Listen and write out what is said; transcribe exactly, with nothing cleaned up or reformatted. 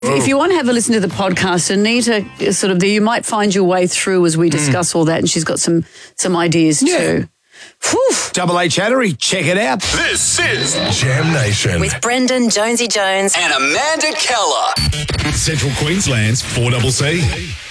If you want to have a listen to the podcast, Anita, sort of, you might find your way through as we discuss mm. all that, and she's got some some ideas yeah. too. Whew. Double A Chattery, check it out. This is Jam Nation with Brendan Jonesy Jones and Amanda Keller. Central Queensland's four C C.